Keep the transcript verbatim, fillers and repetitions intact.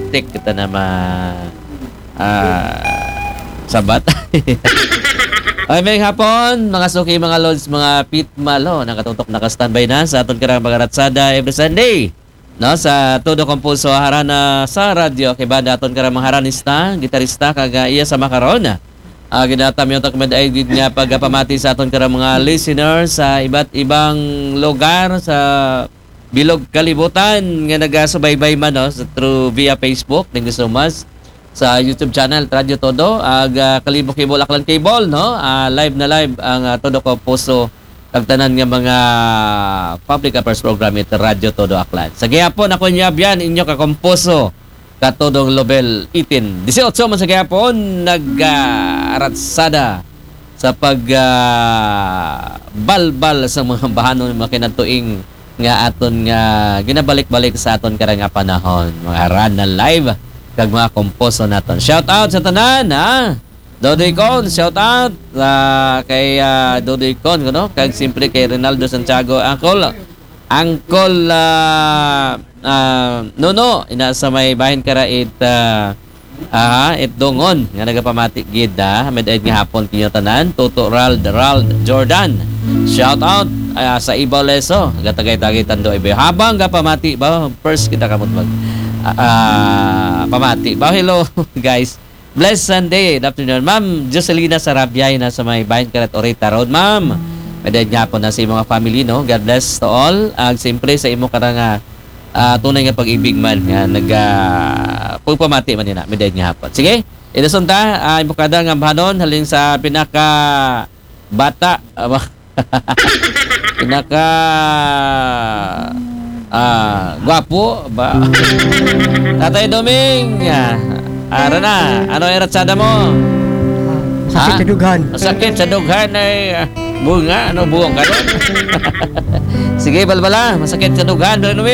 putik kita na ma ah, sabat. Ay, may hapon, mga suki, mga lods, mga pitmalo, nakatutok, naka-standby na sa aton karang mga ratsada every Sunday. No, sa todo kompuso harana sa radyo kay banda aton karang mga haranista, gitarista kaga iya sa makaron. Uh, ginata mi utak med ay nga pagpamati sa aton karang mga listeners sa iba't ibang lugar sa bilog kalibutan nga nagasubaybay man no, sa through via Facebook, thank you so much. Sa YouTube channel Radyo Todo, ag uh, kalibok cable aklan cable no, uh, live na live ang uh, Todo ko puso kagtanan nga mga public affairs program ito Radyo Todo Aklan. Sa gihapon ako niya biyan inyo ka komposo katodong Lobel eighteen eighteen man sa gihapon nag-aratsada uh, sa pag uh, balbal sa mga bahanon mga kinatuing nga aton nga ginabalik-balik sa aton karang nga panahon mga ran na live kag mga komposo naton. Shout out sa tanan ha. Dodoy Con, shout out uh, kay uh, Dodoy Con no? Kag simpre kay Ronaldo Santiago Uncle. Uncle uh, uh, Nono ina sa may bahin karait uh, aha it dongon nga nagapamati gid ha. Med nga hapon kinyo tanan. Toto Rald Rald Jordan. Shout out uh, sa Ibaw Leso. Gatagay-tagay tando ibe. Habang gapamati ba first kita kamot mag uh, pamati. Ba hello guys. Blessed Sunday. Good afternoon. Ma'am Jocelina Sarabiay na sa may bayan karat Orita Road. Ma'am, medad nga po na sa mga family, no? God bless to all. Ag uh, simpre sa imo karang uh, tunay nga pag-ibig man nga nag uh, pagpamati man nila. Medad nga hapon. Sige, inasunta, uh, imo kada nga bahanon halin sa pinaka bata. Uh, pinaka ah uh, gwapo ba? Tatay Doming. Uh, Ara na, ano ay ratsada mo? Masakit sa dughan. Masakit sa dughan ay uh, bunga, ano buong ka doon? Sige, balbala, masakit sa dughan.